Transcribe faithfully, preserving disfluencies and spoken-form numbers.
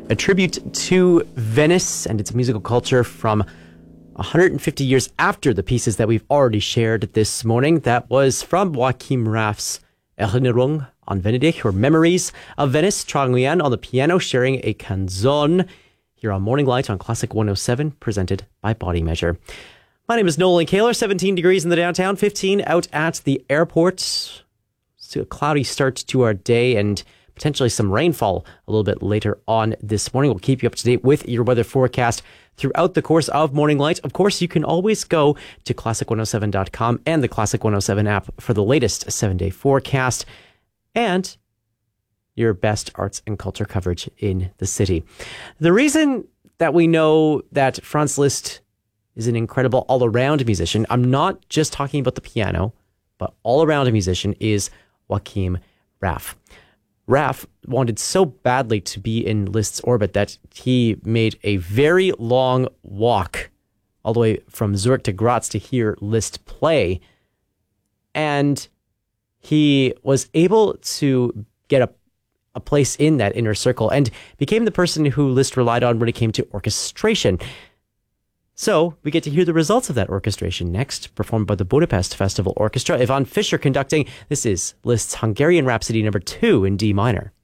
a tribute to Venice and its musical culture from one hundred fifty years after the pieces that we've already shared this morning. That was from Joachim Raff's Erinnerung an Venedig, or Memories of Venice. Trang Nguyen on the piano, sharing a canzone here on Morning Light on Classic one oh seven, presented by Body Measure. My name is Nolan Kaler. seventeen degrees in the downtown, fifteen out at the airport. So a cloudy start to our day and potentially some rainfall a little bit later on this morning. We'll keep you up to date with your weather forecast throughout the course of Morning Light. Of course, you can always go to classic one oh seven dot com and the Classic one oh seven app for the latest seven-day forecast and your best arts and culture coverage in the city. The reason that we know that Franz Liszt is an incredible all-around musician, I'm not just talking about the piano, but all-around a musician, is Joachim Raff. Raff wanted so badly to be in Liszt's orbit that he made a very long walk all the way from Zurich to Graz to hear Liszt play. And he was able to get a, a place in that inner circle and became the person who Liszt relied on when it came to orchestration. So we get to hear the results of that orchestration next, performed by the Budapest Festival Orchestra. Ivan Fischer conducting. This is Liszt's Hungarian Rhapsody number two in D minor.